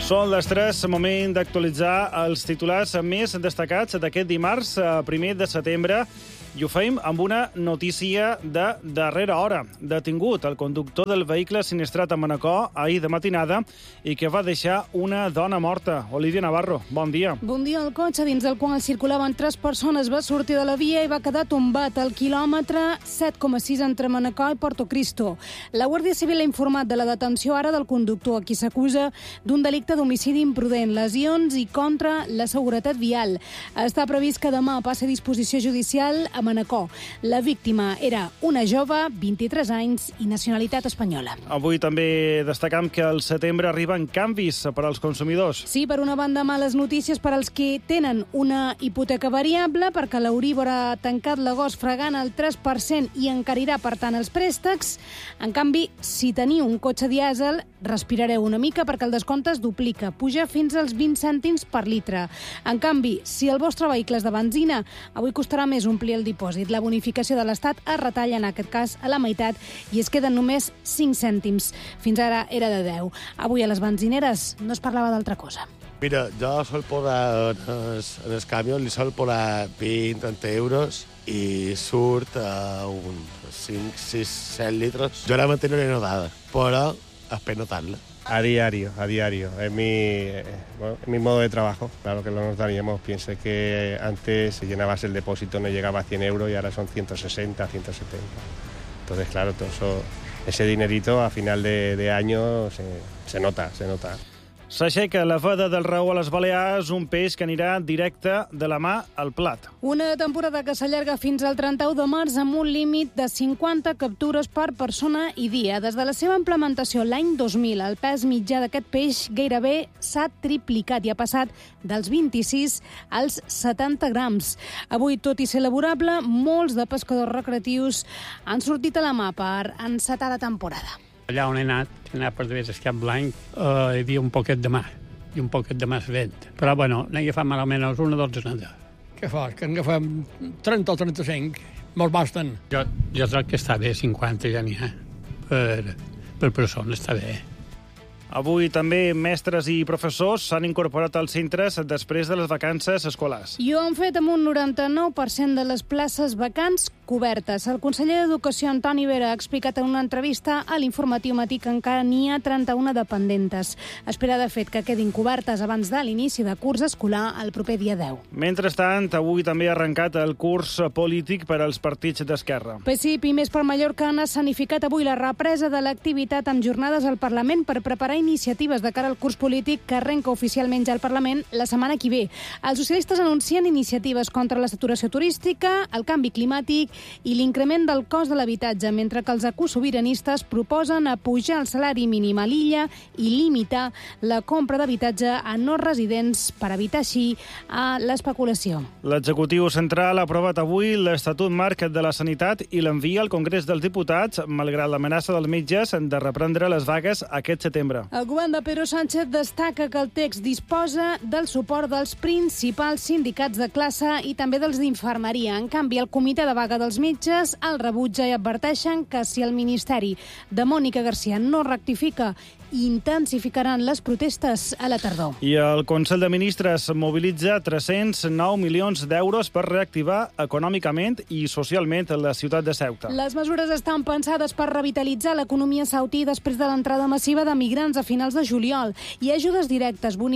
Són les 3, moment d'actualitzar els titulars més destacats d'aquest dimarts, 1 de setembre, i ho fem amb una notícia de darrera hora. Detingut el conductor del vehicle sinistrat a Manacor ahir de matinada i que va deixar una dona morta. Olivia Navarro, bon dia. Bon dia. El cotxe dins del qual circulaven 3 persones va sortir de la via i va quedar tombat al quilòmetre 7,6 entre Manacor i Porto Cristo. La Guàrdia Civil ha informat de la detenció ara del conductor, a qui s'acusa d'un delicte d'homicidi imprudent, lesions i contra la seguretat vial. Està previst que demà passi a disposició judicial a Manacor. La víctima era una jove, 23 anys i nacionalitat espanyola. Avui també destacam que al setembre arriben canvis per als consumidors. Sí, per una banda, males notícies per als que tenen una hipoteca variable, perquè l'Euríbor ha tancat l'agost fregant el 3% i encarirà, per tant, els préstecs. En canvi, si teniu un cotxe dièsel, respirareu una mica perquè el descompte es duplica, puja fins als 20 cèntims per litre. En canvi, si el vostre vehicle és de benzina, avui costarà més omplir el dipòsit. La bonificació de l'Estat es retalla, en aquest cas, a la meitat i es queden només 5 cèntims. Fins ara era de 10. Avui a les benzineres no es parlava d'altra cosa. Mira, jo sol posar en el camió, li sol posar 20-30 euros i surt a uns 5, 6, 7 litres. Jo ara mantengo una notada, però espero notarla. A diario. Es mi modo de trabajo. Claro que lo notaríamos. Piense que antes si llenabas el depósito no llegaba a 100 euros y ahora son 160, 170. Entonces, claro, todo eso, ese dinerito a final de año se nota. S'aixeca la veda del Raó a les Balears, un peix que anirà directe de la mà al plat. Una temporada que s'allarga fins al 31 de març amb un límit de 50 captures per persona i dia. Des de la seva implementació l'any 2000, el pes mitjà d'aquest peix gairebé s'ha triplicat i ha passat dels 26 als 70 grams. Avui, tot i ser laborable, molts de pescadors recreatius han sortit a la mà per encetar la temporada. Allà on he anat per través del Cap Blanc, hi havia un poquet de mar, i un poquet de més vent. Però, bueno, n'he agafat almenys una dotzena. Què fas, que en agafem 30 o 35? Molts basten. Jo crec que està bé, 50 ja n'hi ha. Per persona està bé. Avui també mestres i professors s'han incorporat als centres després de les vacances escolars. I ho han fet amb un 99% de les places vacants cobertes. El conseller d'Educació, Antoni Vera, ha explicat en una entrevista a l'Informatiu Matí que encara n'hi ha 31 dependentes. Espera, de fet, que quedin cobertes abans de l'inici de curs escolar el proper dia 10. Mentrestant, avui també ha arrencat el curs polític per als partits d'esquerra. PSIP i Més per Mallorca han escenificat avui la represa de l'activitat amb jornades al Parlament per preparar iniciatives de cara al curs polític que arrenca oficialment ja al Parlament la setmana que ve. Els socialistes anuncien iniciatives contra la saturació turística, el canvi climàtic i l'increment del cost de l'habitatge, mentre que els ecosobiranistes proposen apujar el salari mínim a l'illa i limitar la compra d'habitatge a no residents per evitar així l'especulació. L'executiu central ha aprovat avui l'Estatut Marc de la Sanitat i l'envia al Congrés dels Diputats, malgrat l'amenaça dels metges de reprendre les vagues aquest setembre. El govern de Pedro Sánchez destaca que el text disposa del suport dels principals sindicats de classe i també dels d'infermeria. En canvi, el comitè de vaga dels metges el rebutja i adverteixen que si el ministeri de Mònica García no rectifica, intensificaran les protestes a la tardor. I el Consell de Ministres mobilitza 309 milions d'euros per reactivar econòmicament i socialment la ciutat de Ceuta. Les mesures estan pensades per revitalitzar l'economia sautí després de l'entrada massiva de migrants a finals de juliol i ajudes directes,